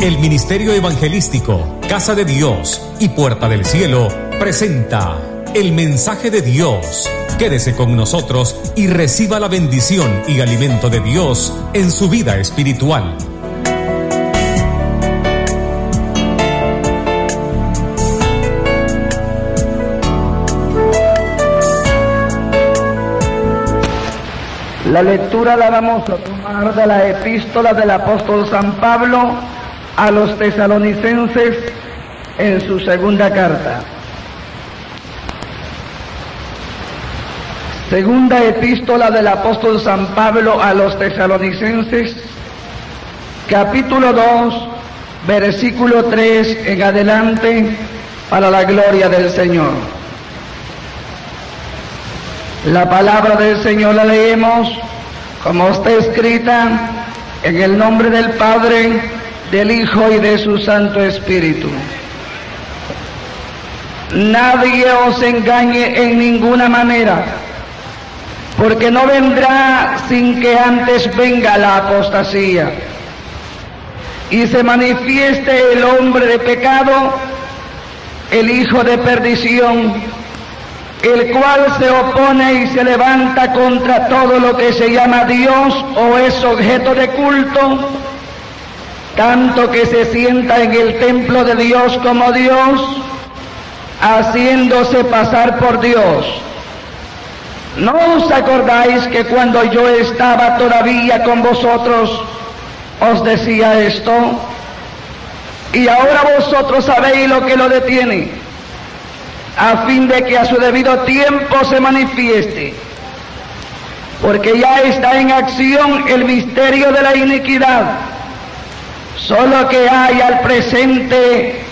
El Ministerio Evangelístico, Casa de Dios y Puerta del Cielo presenta el mensaje de Dios. Quédese con nosotros y reciba la bendición y alimento de Dios en su vida espiritual. La lectura la vamos a tomar de la epístola del apóstol San Pablo a los tesalonicenses en su segunda carta. Segunda epístola del apóstol San Pablo a los tesalonicenses, capítulo 2, versículo 3 en adelante, para la gloria del Señor. La palabra del Señor la leemos como está escrita en el nombre del Padre, del Hijo y de su Santo Espíritu. Nadie os engañe en ninguna manera, porque no vendrá sin que antes venga la apostasía y se manifieste el hombre de pecado, el hijo de perdición, el cual se opone y se levanta contra todo lo que se llama Dios o es objeto de culto, tanto que se sienta en el templo de Dios como Dios, haciéndose pasar por Dios. ¿No os acordáis que cuando yo estaba todavía con vosotros os decía esto? Y ahora vosotros sabéis lo que lo detiene, a fin de que a su debido tiempo se manifieste, porque ya está en acción el misterio de la iniquidad, solo que hay al presente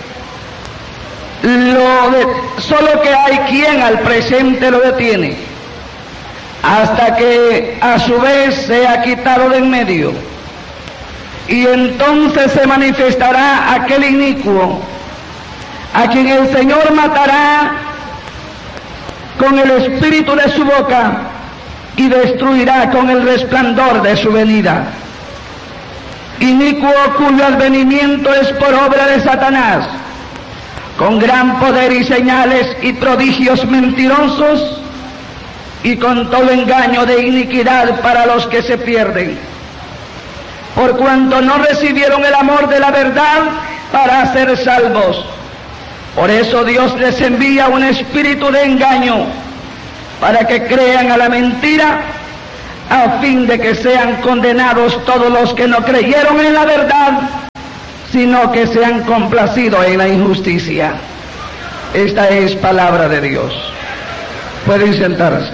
solo que hay quien al presente lo detiene, hasta que a su vez sea quitado de en medio, y entonces se manifestará aquel inicuo, a quien el Señor matará con el espíritu de su boca y destruirá con el resplandor de su venida. Inicuo cuyo advenimiento es por obra de Satanás, con gran poder y señales y prodigios mentirosos, y con todo engaño de iniquidad para los que se pierden, por cuanto no recibieron el amor de la verdad para ser salvos. Por eso Dios les envía un espíritu de engaño, para que crean a la mentira, a fin de que sean condenados todos los que no creyeron en la verdad, sino que sean complacidos en la injusticia. Esta es palabra de Dios. Pueden sentarse.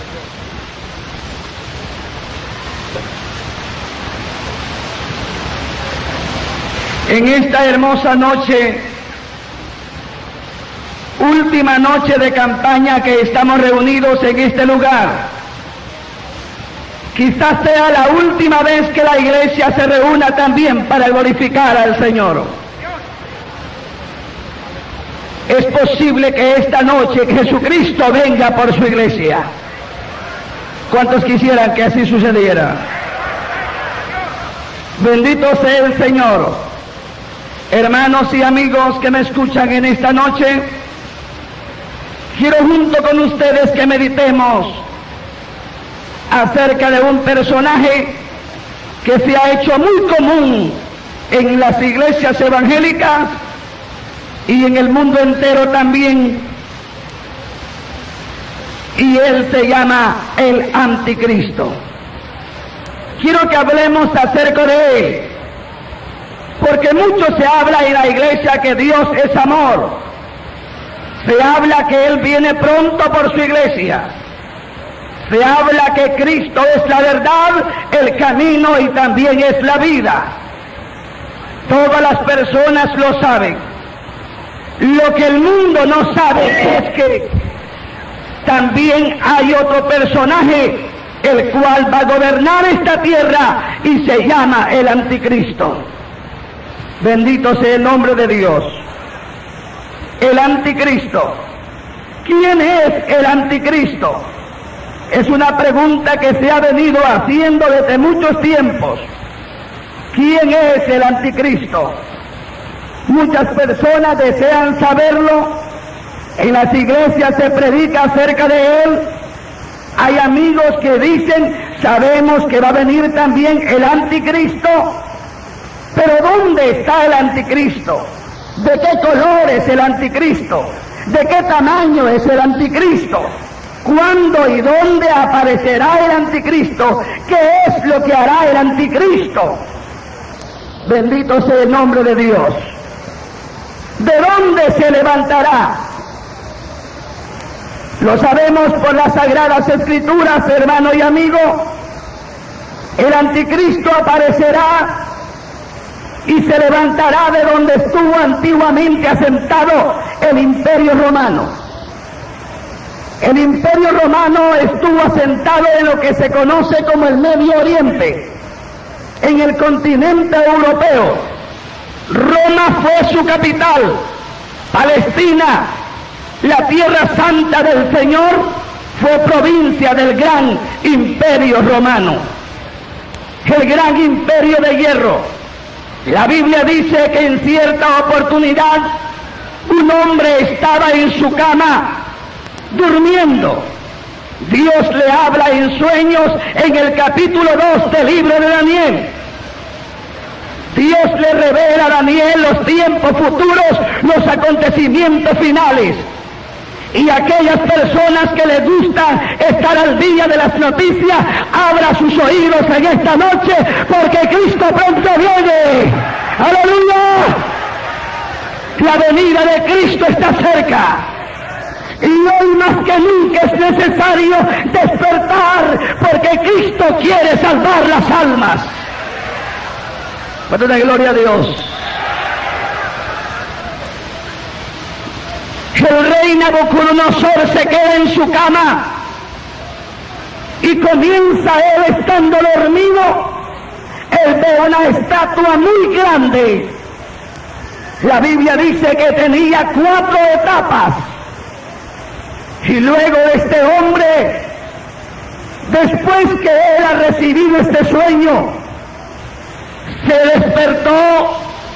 En esta hermosa noche, última noche de campaña que estamos reunidos en este lugar, quizás sea la última vez que la iglesia se reúna también para glorificar al Señor. Es posible que esta noche Jesucristo venga por su iglesia. ¿Cuántos quisieran que así sucediera? Bendito sea el Señor. Hermanos y amigos que me escuchan en esta noche, quiero junto con ustedes que meditemos acerca de un personaje que se ha hecho muy común en las iglesias evangélicas y en el mundo entero también, y él se llama el Anticristo. Quiero que hablemos acerca de él, porque mucho se habla en la iglesia que Dios es amor. Se habla que Él viene pronto por su iglesia. Se habla que Cristo es la verdad, el camino y también es la vida. Todas las personas lo saben. Lo que el mundo no sabe es que también hay otro personaje, el cual va a gobernar esta tierra y se llama el Anticristo. Bendito sea el nombre de Dios. El Anticristo. ¿Quién es el Anticristo? Es una pregunta que se ha venido haciendo desde muchos tiempos. ¿Quién es el Anticristo? Muchas personas desean saberlo. En las iglesias se predica acerca de él. Hay amigos que dicen, sabemos que va a venir también el anticristo. Pero ¿dónde está el anticristo? ¿De qué color es el anticristo? ¿De qué tamaño es el anticristo? ¿Cuándo y dónde aparecerá el anticristo? ¿Qué es lo que hará el anticristo? Bendito sea el nombre de Dios. ¿De dónde se levantará? Lo sabemos por las Sagradas Escrituras, hermano y amigo. El anticristo aparecerá y se levantará de donde estuvo antiguamente asentado el Imperio Romano. El Imperio Romano estuvo asentado en lo que se conoce como el Medio Oriente, en el continente europeo. Roma fue su capital. Palestina, la tierra santa del Señor, fue provincia del gran Imperio Romano, el gran imperio de hierro. La Biblia dice que en cierta oportunidad un hombre estaba en su cama durmiendo. Dios le habla en sueños en el capítulo 2 del libro de Daniel. Dios le revela a Daniel los tiempos futuros, los acontecimientos finales. Y aquellas personas que les gusta estar al día de las noticias, abra sus oídos en esta noche, porque Cristo pronto viene. ¡Aleluya! La venida de Cristo está cerca. Y hoy más que nunca es necesario despertar, porque Cristo quiere salvar las almas. Para la gloria a Dios. El rey Nabucodonosor se queda en su cama y comienza él, estando dormido, él ve una estatua muy grande. La Biblia dice que tenía 4 etapas. Y luego este hombre, después que él ha recibido este sueño, se despertó.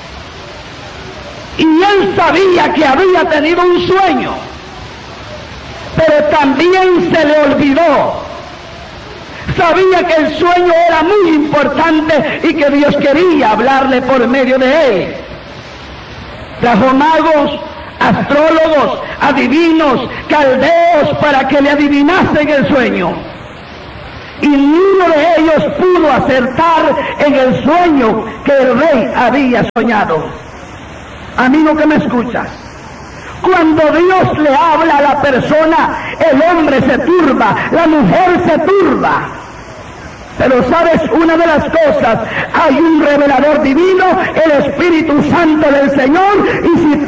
Y él sabía que había tenido un sueño, pero también se le olvidó. Sabía que el sueño era muy importante y que Dios quería hablarle por medio de él. Trajo magos, astrólogos, adivinos, caldeos para que le adivinasen el sueño. Y ninguno de ellos pudo acertar en el sueño que el rey había soñado. Amigo que me escucha, cuando Dios le habla a la persona, el hombre se turba, la mujer se turba. Pero sabes una de las cosas, hay un revelador divino, el Espíritu Santo del Señor, y si